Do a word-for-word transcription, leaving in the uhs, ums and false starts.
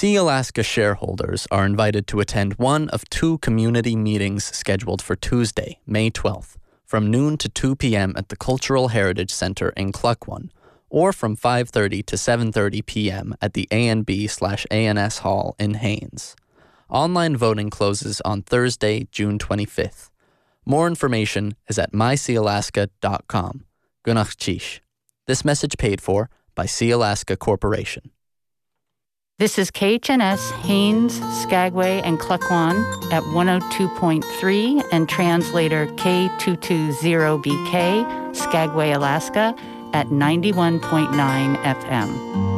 Sea Alaska shareholders are invited to attend one of two community meetings scheduled for Tuesday, May twelfth, from noon to two p.m. at the Cultural Heritage Center in Klukwan, or from five thirty to seven thirty p.m. at the A N B slash A N S Hall in Haines. Online voting closes on Thursday, June twenty-fifth. More information is at my sea alaska dot com. Gunach Chish. This message paid for by Sea Alaska Corporation. This is K H N S, Haines, Skagway, and Klukwan at one oh two point three and translator K two two zero B K, Skagway, Alaska, at ninety-one point nine F M.